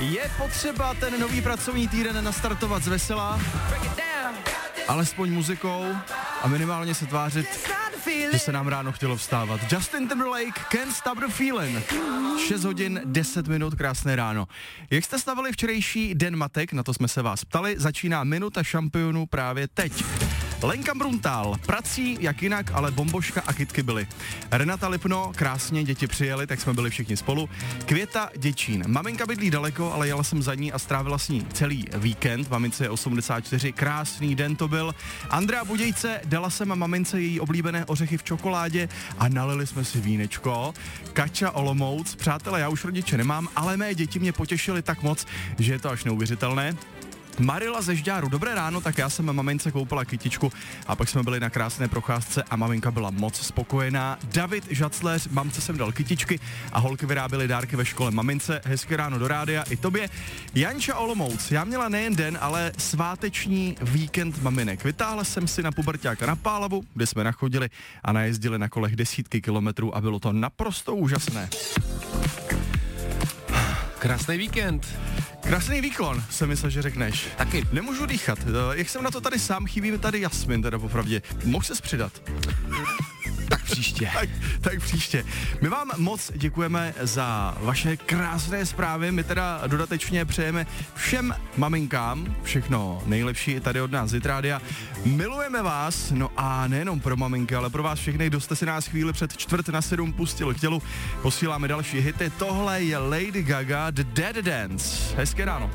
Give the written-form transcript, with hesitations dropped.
Je potřeba ten nový pracovní týden nastartovat z vesela, alespoň muzikou a minimálně se tvářit, že se nám ráno chtělo vstávat. Justin Timberlake, Can't Stop the Feeling. 6 hodin, 10 minut, krásné ráno. Jak jste stavili včerejší den matek, na to jsme se vás ptali, začíná minuta šampionů právě teď. Lenka Bruntál, prací, jak jinak, ale bomboška a kytky byly. Renata Lipno, krásně, děti přijeli, tak jsme byli všichni spolu. Květa Děčín, maminka bydlí daleko, ale jela jsem za ní a strávila s ní celý víkend. Mamince je 84, krásný den to byl. Andrea Budějce, dala jsem mamince její oblíbené ořechy v čokoládě a nalili jsme si vínečko. Kača Olomouc, přátelé, já už rodiče nemám, ale mé děti mě potěšily tak moc, že je to až neuvěřitelné. Marila ze Žďáru, dobré ráno, tak já jsem mamince koupila kytičku a pak jsme byli na krásné procházce a maminka byla moc spokojená. David Žacléř, mamce jsem dal kytičky a holky vyráběly dárky ve škole mamince. Hezké ráno do rádia i tobě. Janča Olomouc, já měla nejen den, ale sváteční víkend maminek. Vytáhla jsem si na puberťáka na Pálavu, kde jsme nachodili a najezdili na kolech desítky kilometrů a bylo to naprosto úžasné. Krásný víkend. Krásný výkon, jsem myslel, že řekneš. Taky. Nemůžu dýchat. Jak jsem na to tady sám, chybí mi tady Jasmin, teda popravdě. Mohl ses přidat? Tak příště. Tak příště. My vám moc děkujeme za vaše krásné zprávy. My teda dodatečně přejeme všem maminkám všechno nejlepší tady od nás z Hit Rádia. Milujeme vás, no a nejenom pro maminky, ale pro vás všechny, kdo jste si nás chvíli před 6:45 pustil k tělu. Posíláme další hity. Tohle je Lady Gaga, The Dead Dance. Hezké ráno.